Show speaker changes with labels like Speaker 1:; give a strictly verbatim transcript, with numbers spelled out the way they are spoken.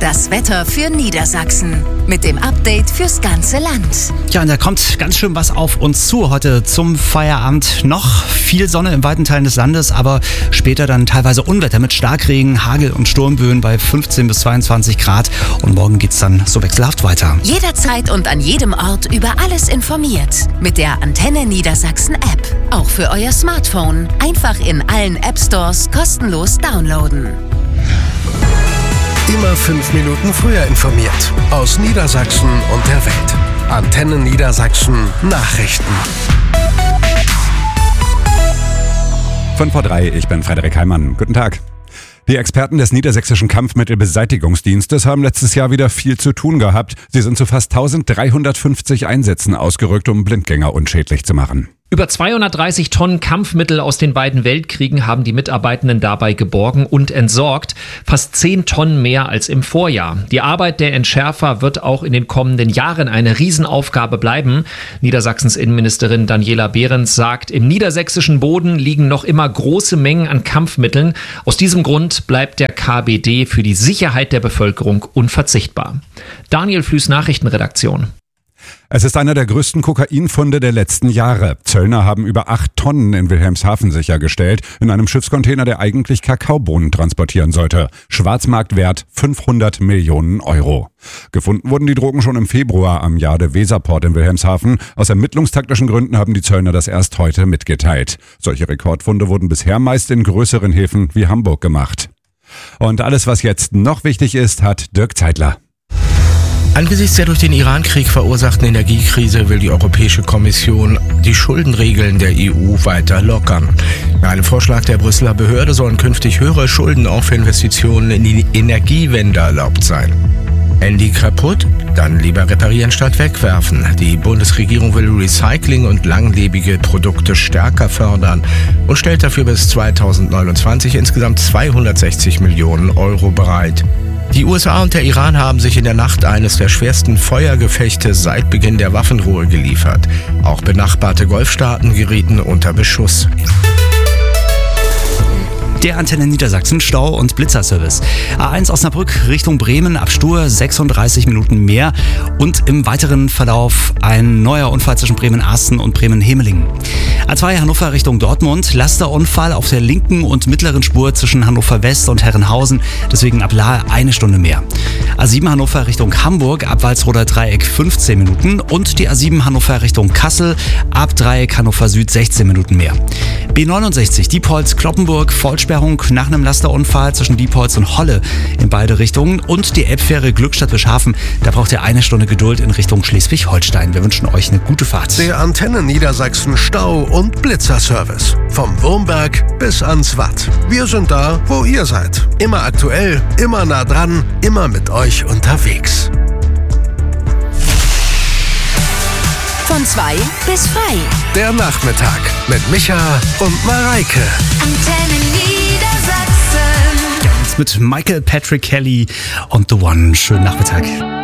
Speaker 1: Das Wetter für Niedersachsen mit dem Update fürs ganze Land.
Speaker 2: Ja, und da kommt ganz schön was auf uns zu heute zum Feierabend. Noch viel Sonne in weiten Teilen des Landes, aber später dann teilweise Unwetter mit Starkregen, Hagel und Sturmböen bei fünfzehn bis zweiundzwanzig Grad. Und morgen geht's dann so wechselhaft weiter.
Speaker 1: Jederzeit und an jedem Ort über alles informiert. Mit der Antenne Niedersachsen App. Auch für euer Smartphone. Einfach in allen App Stores kostenlos downloaden.
Speaker 3: Immer fünf Minuten früher informiert. Aus Niedersachsen und der Welt. Antenne Niedersachsen Nachrichten.
Speaker 4: fünf vor drei, ich bin Frederik Heimann. Guten Tag. Die Experten des Niedersächsischen Kampfmittelbeseitigungsdienstes haben letztes Jahr wieder viel zu tun gehabt. Sie sind zu fast eintausenddreihundertfünfzig Einsätzen ausgerückt, um Blindgänger unschädlich zu machen.
Speaker 5: Über zweihundertdreißig Tonnen Kampfmittel aus den beiden Weltkriegen haben die Mitarbeitenden dabei geborgen und entsorgt. Fast zehn Tonnen mehr als im Vorjahr. Die Arbeit der Entschärfer wird auch in den kommenden Jahren eine Riesenaufgabe bleiben. Niedersachsens Innenministerin Daniela Behrens sagt, im niedersächsischen Boden liegen noch immer große Mengen an Kampfmitteln. Aus diesem Grund bleibt der K B D für die Sicherheit der Bevölkerung unverzichtbar. Daniel Flüß, Nachrichtenredaktion.
Speaker 4: Es ist einer der größten Kokainfunde der letzten Jahre. Zöllner haben über acht Tonnen in Wilhelmshaven sichergestellt, in einem Schiffscontainer, der eigentlich Kakaobohnen transportieren sollte. Schwarzmarktwert fünfhundert Millionen Euro. Gefunden wurden die Drogen schon im Februar am Jade-Weser-Port in Wilhelmshaven. Aus ermittlungstaktischen Gründen haben die Zöllner das erst heute mitgeteilt. Solche Rekordfunde wurden bisher meist in größeren Häfen wie Hamburg gemacht. Und alles, was jetzt noch wichtig ist, hat Dirk Zeitler.
Speaker 6: Angesichts der durch den Iran-Krieg verursachten Energiekrise will die Europäische Kommission die Schuldenregeln der E U weiter lockern. Nach einem Vorschlag der Brüsseler Behörde sollen künftig höhere Schulden auch für Investitionen in die Energiewende erlaubt sein. Handy kaputt? Dann lieber reparieren statt wegwerfen. Die Bundesregierung will Recycling und langlebige Produkte stärker fördern und stellt dafür bis zweitausendneunundzwanzig insgesamt zweihundertsechzig Millionen Euro bereit. Die U S A und der Iran haben sich in der Nacht eines der schwersten Feuergefechte seit Beginn der Waffenruhe geliefert. Auch benachbarte Golfstaaten gerieten unter Beschuss.
Speaker 2: Der Antenne Niedersachsen Stau- und Blitzerservice. A eins Osnabrück Richtung Bremen, ab Stur sechsunddreißig Minuten mehr. Und im weiteren Verlauf ein neuer Unfall zwischen Bremen-Asten und Bremen-Hemelingen. A zwei Hannover Richtung Dortmund, Lasterunfall auf der linken und mittleren Spur zwischen Hannover West und Herrenhausen, deswegen ab Lahe eine Stunde mehr. A sieben Hannover Richtung Hamburg, ab Walsroder Dreieck fünfzehn Minuten und die A sieben Hannover Richtung Kassel, ab Dreieck Hannover Süd sechzehn Minuten mehr. B neunundsechzig Diepholz-Kloppenburg, Vollsperrung nach einem Lasterunfall zwischen Diepholz und Holle in beide Richtungen und die Elbfähre Glückstadt-Wischhafen, da braucht ihr eine Stunde Geduld in Richtung Schleswig-Holstein. Wir wünschen euch eine gute Fahrt.
Speaker 3: Der Antenne Niedersachsen Stau- und Blitzerservice. Vom Wurmberg bis ans Watt. Wir sind da, wo ihr seid. Immer aktuell, immer nah dran, immer mit euch unterwegs.
Speaker 1: Von zwei bis frei.
Speaker 3: Der Nachmittag mit Micha und Mareike.
Speaker 1: Antenne Niedersachsen.
Speaker 2: Mit Michael Patrick Kelly und The One. Schönen Nachmittag.